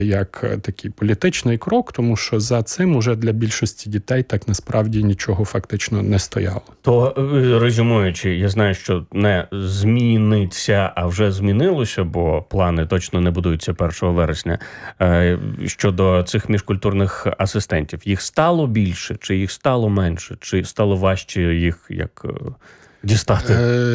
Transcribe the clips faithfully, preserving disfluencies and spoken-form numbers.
як такий політичний крок, тому що за цим уже для більшості дітей так насправді нічого фактично не стояло. То, резюмуючи, я знаю, що не зміниться, а вже змінилося, бо плани точно не будуються першого вересня, щодо цих міжкультурних асистентів. Їх стало більше, чи їх стало менше, чи стало важче їх як дістати?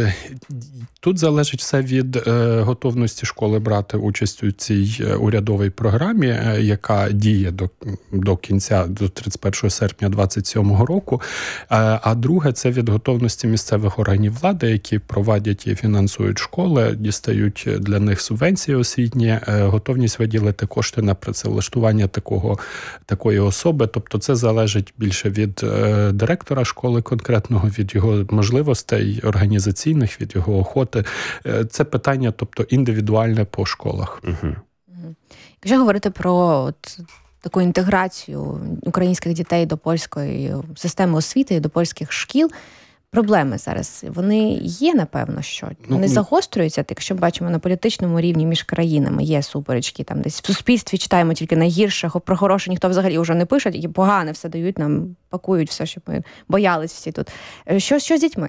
Тут залежить все від е, готовності школи брати участь у цій урядовій програмі, е, яка діє до, до кінця, до тридцять першого серпня двадцять сьомого року. Е, а друге, це від готовності місцевих органів влади, які проводять і фінансують школи, дістають для них субвенції освітні, е, готовність виділити кошти на працевлаштування такого, такої особи. Тобто це залежить більше від е, директора школи конкретного, від його можливостей організаційних, від його охоти. Це питання, тобто, індивідуальне по школах. Угу. Якщо говорити про от таку інтеграцію українських дітей до польської системи освіти і до польських шкіл, проблеми зараз, вони є, напевно, що? Вони ну, загострюються, якщо бачимо на політичному рівні між країнами, є суперечки, там десь в суспільстві читаємо тільки найгірше, про хороше ніхто взагалі вже не пише, тільки погане все дають нам, пакують все, щоб ми боялись всі тут. Що, що з дітьми?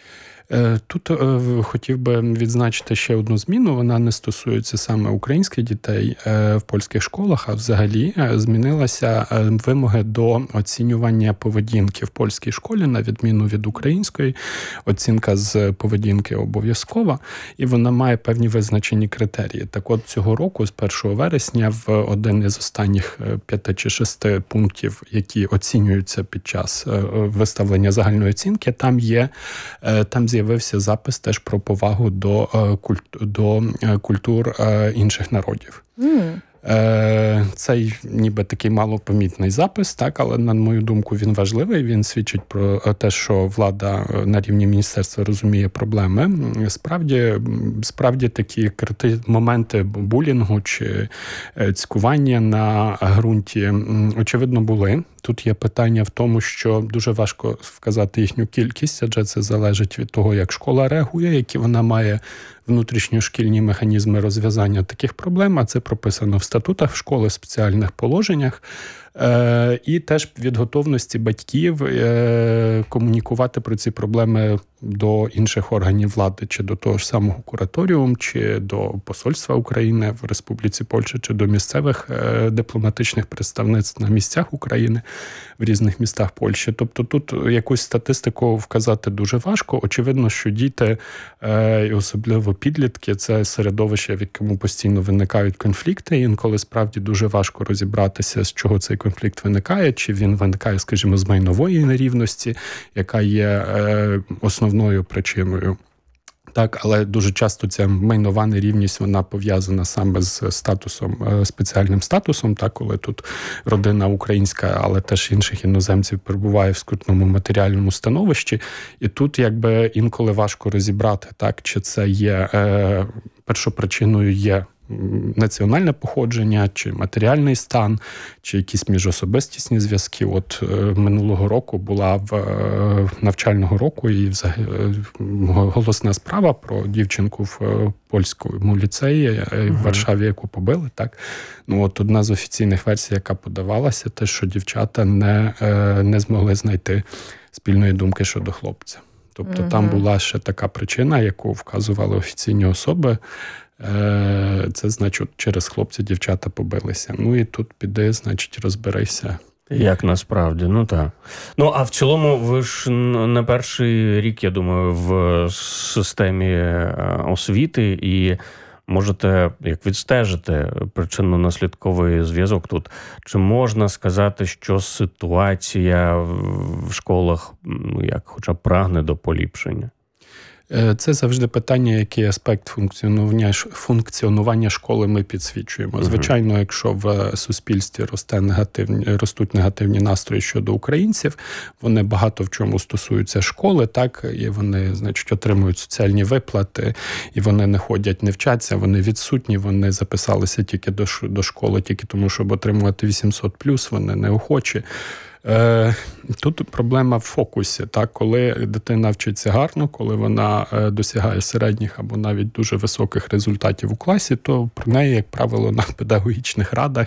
Тут хотів би відзначити ще одну зміну. Вона не стосується саме українських дітей в польських школах, а взагалі змінилися вимоги до оцінювання поведінки в польській школі, на відміну від української. Оцінка з поведінки обов'язкова, і вона має певні визначені критерії. Так от цього року, з першого вересня, в один із останніх п'яти чи шести пунктів, які оцінюються під час виставлення загальної оцінки, там є, там з'явився запис теж про повагу до, до культур інших народів. Mm. Цей ніби такий малопомітний запис, так, але, на мою думку, він важливий. Він свідчить про те, що влада на рівні міністерства розуміє проблеми. Справді, справді такі крити моменти булінгу чи цькування на ґрунті, очевидно, були. Тут є питання в тому, що дуже важко вказати їхню кількість, адже це залежить від того, як школа реагує, які вона має внутрішньошкільні механізми розв'язання таких проблем, а це прописано в статутах школи, в спеціальних положеннях. І теж від готовності батьків комунікувати про ці проблеми до інших органів влади, чи до того ж самого кураторіуму, чи до посольства України в Республіці Польща, чи до місцевих дипломатичних представництв на місцях України в різних містах Польщі. Тобто тут якусь статистику вказати дуже важко. Очевидно, що діти, і особливо підлітки, це середовище, в якому постійно виникають конфлікти, і інколи справді дуже важко розібратися, з чого цей конфлікт виникає, чи він виникає, скажімо, з майнової нерівності, яка є е, основною причиною. Так, але дуже часто ця майнова нерівність, вона пов'язана саме з статусом, спеціальним статусом, так, коли тут родина українська, але теж інших іноземців перебуває в скрутному матеріальному становищі. І тут якби інколи важко розібрати, так, чи це є е, першопричиною є національне походження, чи матеріальний стан, чи якісь міжособистісні зв'язки. От е, минулого року була в е, навчального року і взагалі голосна справа про дівчинку в е, польському ліцеї е, в uh-huh. Варшаві, яку побили. Так? Ну, от одна з офіційних версій, яка подавалася, те, що дівчата не, е, не змогли знайти спільної думки щодо хлопця. Тобто uh-huh. там була ще така причина, яку вказували офіційні особи. Це, значить, через хлопця дівчата побилися. Ну і тут піди, значить, розберися. Як насправді, ну так. Ну, а в цілому, ви ж не перший рік, я думаю, в системі освіти і можете як відстежити причинно-наслідковий зв'язок тут. Чи можна сказати, що ситуація в школах, ну, як хоча б прагне до поліпшення? Це завжди питання, який аспект функціонування, функціонування школи ми підсвічуємо. Звичайно, якщо в суспільстві росте негативні, ростуть негативні настрої щодо українців, вони багато в чому стосуються школи, так, і вони, значить, отримують соціальні виплати, і вони не ходять, не вчаться, вони відсутні, вони записалися тільки до, до школи, тільки тому, щоб отримувати вісімсот плюс, вони неохочі. Тут проблема в фокусі. Так? Коли дитина вчиться гарно, коли вона досягає середніх або навіть дуже високих результатів у класі, то про неї, як правило, на педагогічних радах